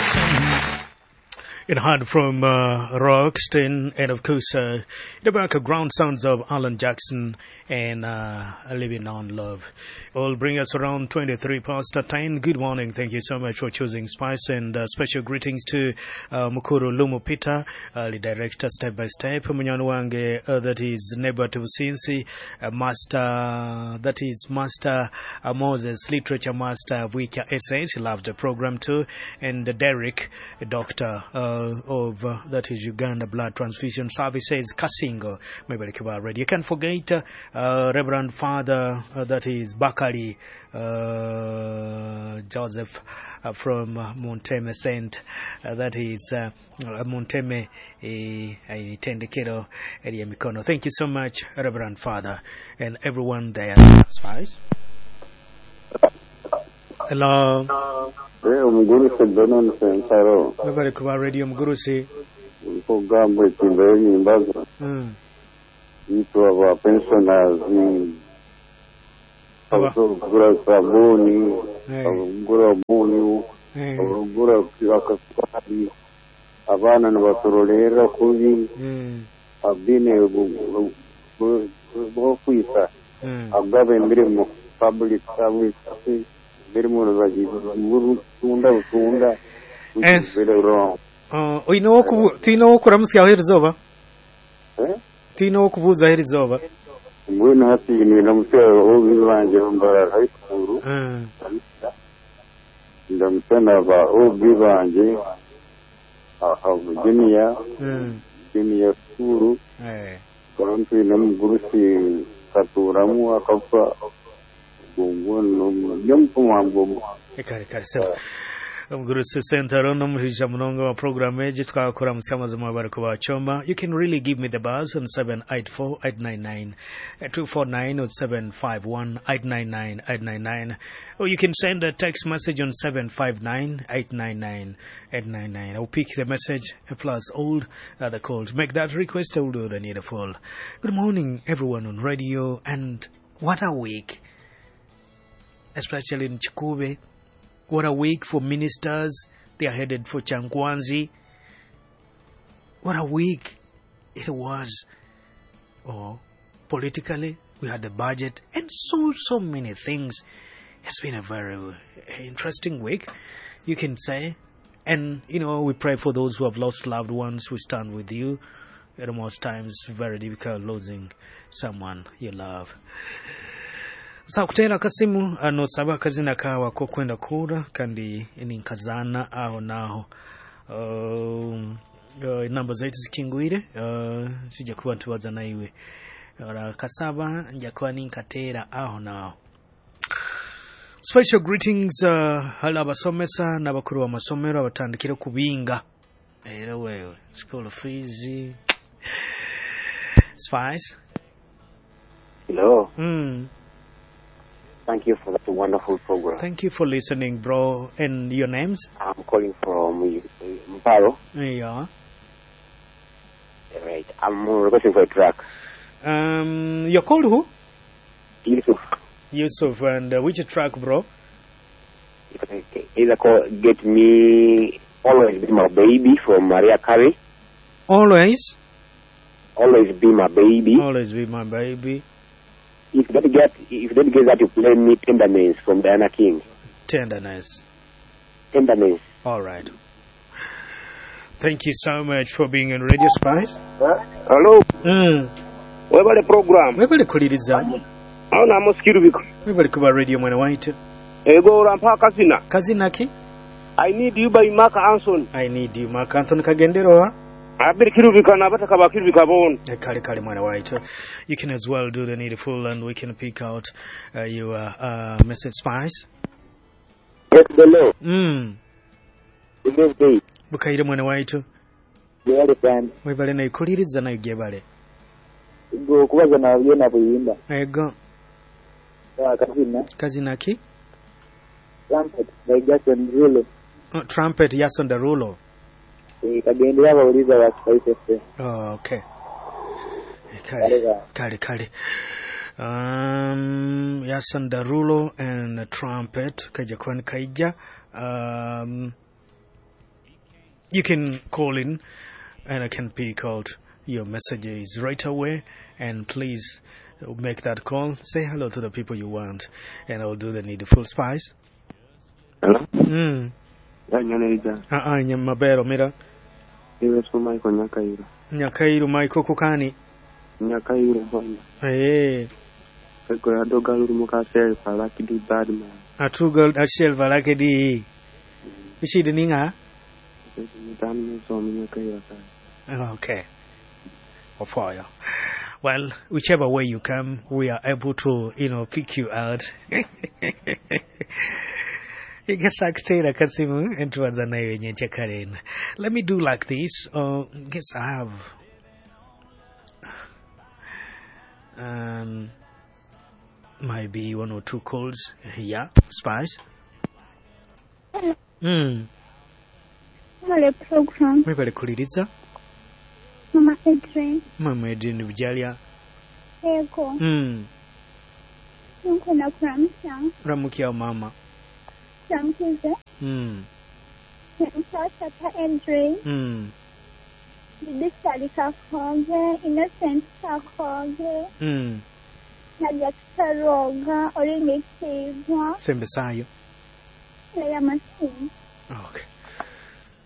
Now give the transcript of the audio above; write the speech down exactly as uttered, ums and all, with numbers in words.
It heard from uh, Rockston and of course uh, the background sounds of Alan Jackson and uh, Living on Love. Will bring us around twenty-three past ten. Good morning. Thank you so much for choosing Spice and uh, special greetings to uh, Mukuru Lumo Peter, uh, the director Step by Step. Munyanwange, uh, that is Neighbor to Sinsi, uh, Master, that is Master uh, Moses, Literature Master of Wika Essays. He loved the program too. And uh, Derek, a doctor uh, of, uh, that is Uganda Blood Transfusion Services, Kasingo, Mebelikiba Radio. You can forget uh, uh, Reverend Father, uh, that is Bakari uh, Joseph uh, from uh, Monteme Saint, uh, that is uh, uh, Monteme Tendekero Area Mikono. Thank you so much, Reverend Father, and everyone there. Spice. Hello. Mgurusi Benon Sentaro. Everybody kuba radio Mgurusi. Programu ikimbeni imbazo. Mm. Itu aba pensioners ni abagura sabuni, abagura buni, abagura kwakasari, abana n'abatorolera kubi, abine bo kwisa, agabe imirimo public service. Very more like Tunda, Tunda, which is very wrong. Uh, we know Tino Kuramski is over. Tino Kubuza is over. We're not seeing you, I'm sure, all the lines of high school. The son of old Vivanje of Virginia, Virginia School, country Namgurusi, Katuramu, Akafa. Mgurusi Center Nomrisha Mnongo wa program eji tukakora msamaza mwabaru kwa choma. You can really give me the buzz on seven eight four eight nine nine two four nine or seven five one eight nine nine eight nine nine, or you can send a text message on seven five nine eight nine nine eight nine nine. I'll pick the message plus all other calls. Make that request, I will do the needful. Good morning everyone on radio, and what a week, especially in Chikube. What a week for ministers. They are headed for Changwanzi. What a week it was. Oh, politically, we had the budget and so, so many things. It's been a very interesting week, you can say. And, you know, we pray for those who have lost loved ones. We stand with you. At most times, very difficult losing someone you love. Sa kutera kasimu ano saba kazina kawa ko kwenda kura kandi ninkazana aho naho uh, uh, namba zetu zikingwire uh, tujja kuba tubaza naiwe ora kasaba njja kuba ninkatera aho naho. Special greetings uh, hala abasomesa n'abakuru b'amasomero abatandikira kubinga era wewe school fees Spice. Hello. Mm. Thank you for that wonderful program. Thank you for listening, bro. And your names? I'm calling from Mparo. Yeah. Right. I'm requesting for a track. Um, you're called who? Yusuf. Yusuf. And uh, which track, bro? Either call Get Me, Always Be My Baby from Maria Carey. Always? Always Be My Baby. Always Be My Baby. If that get, if that gets that, you play me Tenderness from Diana King. Tenderness. Tenderness. All right. Thank you so much for being on Radio Spice. Huh? Hello. Mm. What about the program? Where will kuliriza? How na mosquito biko? Where will kuba radio mwana white? Ego rampa kazina. Kazina ki? I need you by Mark Anson. I need you Mark Anson kagendero ha? Abiri kirubika na bata kaba kirubika bon. Kali kali mwana white. You can as well do the needful and we can pick out uh, your uh, message Spice. Yes, hello. Mm. Good day. Bukaire mwana white. Yale plan. Webale na ikuliriza na yugebale. Go kubaza na yena buyimba. Ego. Ya kazina. Kazina ki? Trumpet by Jason Derulo. Oh, trumpet Jason Derulo. Eh, kagendera bawuliza wa Spice. Oh, okay. Kali kali kali. Um, Jason Derulo and a trumpet kaja kwan kaija. Um, you can call in and I can pick out your messages right away. And please make that call. Say hello to the people you want. And I'll do the needful spice. Hello? Hmm. Ah, ah, Nyamabero, mira. Iwe su Michael Nyakairo. Nyakairo, Michael Kukani. Nyakairo, Honda. Eh. Eko ya doga luru muka selva laki di bad man. Atuga selva laki di. Ishi di ninga? Okay. For you. Well, whichever way you come, we are able to, you know, pick you out. Let me do like this. Uh, guess I have um, maybe one or two calls. Yeah, Spice. Hmm. Hello, program. Maybe Kuliritza. Mama Edrin. Mama Edrin Vijalia. Ego. Hmm. Nko na kuramsha. Ramukia mama. Samkize. Hmm. Msasa ta Edrin. Hmm. Bibi Sali kakoge. Innocent kakoge. Hmm. Nadia Saroga. Oringe Kigwa. Sembe sayo. Leya Masin. Okay.